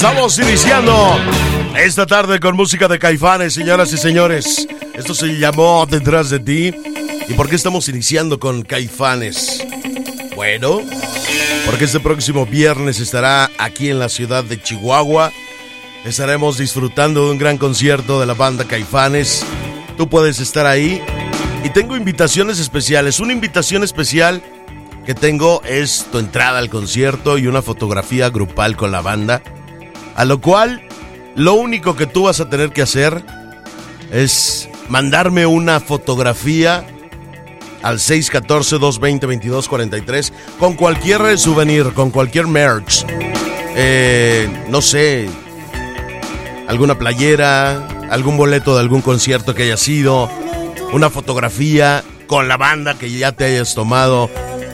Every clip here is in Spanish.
Estamos iniciando esta tarde con música de Caifanes, señoras y señores. Esto se llamó Detrás de ti. ¿Y por qué estamos iniciando con Caifanes? Bueno, porque este próximo viernes estará aquí en la ciudad de Chihuahua. Estaremos disfrutando de un gran concierto de la banda Caifanes. Tú puedes estar ahí. Y tengo invitaciones especiales. Una invitación especial que tengo es tu entrada al concierto y una fotografía grupal con la banda. A lo cual, lo único que tú vas a tener que hacer es mandarme una fotografía al 614-220-2243 con cualquier souvenir, con cualquier merch. No sé, alguna playera, algún boleto de algún concierto que haya sido, una fotografía con la banda que ya te hayas tomado.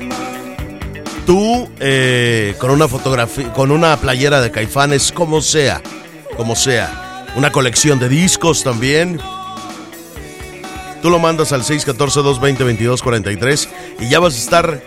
Tú, con una fotografía, con una playera de Caifanes, como sea. Una colección de discos también. Tú lo mandas al 614-220-2243 y ya vas a estar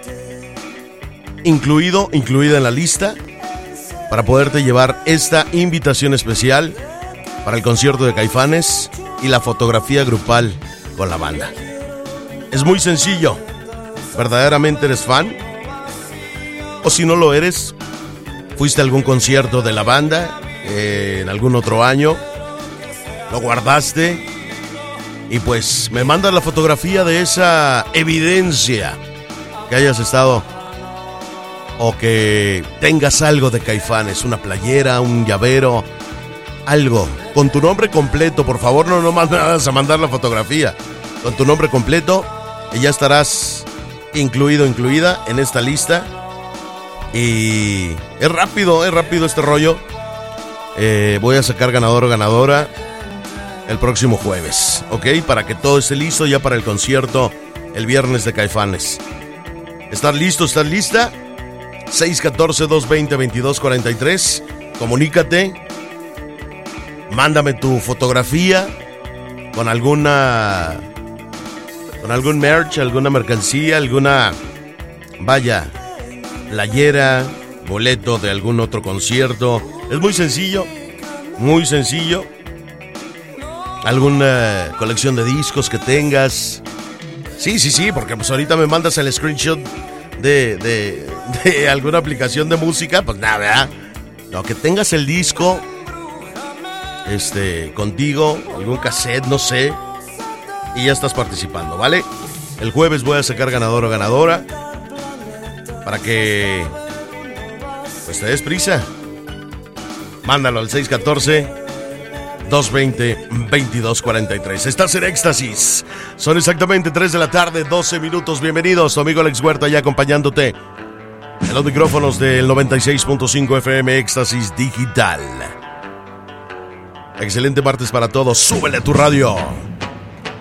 incluida en la lista para poderte llevar esta invitación especial para el concierto de Caifanes y la fotografía grupal con la banda. Es muy sencillo. ¿Verdaderamente eres fan? O si no lo eres, fuiste a algún concierto de la banda en algún otro año, lo guardaste y pues me mandas la fotografía de esa evidencia que hayas estado o que tengas algo de Caifanes, una playera, un llavero, algo con tu nombre completo. Por favor, no me vas a mandar la fotografía, con tu nombre completo y ya estarás incluida en esta lista. Y es rápido este rollo. Voy a sacar ganador o ganadora el próximo jueves, ¿ok? Para que todo esté listo ya para el concierto el viernes de Caifanes. ¿Estás listo? ¿Estás lista? 614-220-2243. Comunícate. Mándame tu fotografía con algún merch, alguna mercancía, playera, boleto de algún otro concierto. Es muy sencillo. Alguna colección de discos que tengas. Sí, porque pues ahorita me mandas el screenshot de alguna aplicación de música, pues nada, ¿verdad? No, que tengas el disco contigo, algún cassette, no sé, y ya estás participando, ¿vale? El jueves voy a sacar ganador o ganadora para que pues te des prisa. Mándalo al 614-220-2243. Estás en Éxtasis. Son exactamente 3 de la tarde, 12 minutos. Bienvenidos, tu amigo Alex Huerta ya acompañándote en los micrófonos del 96.5 FM Éxtasis Digital. Excelente martes para todos. Súbele a tu radio.